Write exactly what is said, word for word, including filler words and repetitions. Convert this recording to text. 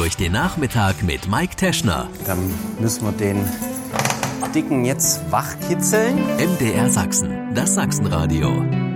durch den Nachmittag mit Mike Teschner. Dann müssen wir den Dicken jetzt wachkitzeln. M D R Sachsen, das Sachsenradio.